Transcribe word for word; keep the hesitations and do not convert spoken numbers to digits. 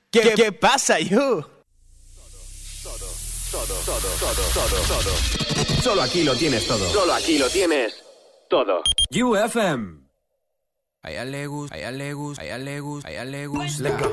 ¿Qué, ¿Qué pasa, you? Todo, todo, todo, todo, todo, todo. Solo aquí lo tienes todo. Solo aquí lo tienes todo. U F M. A ella le gusta, a ella le gusta, a ella le gusta, a ella le gusta.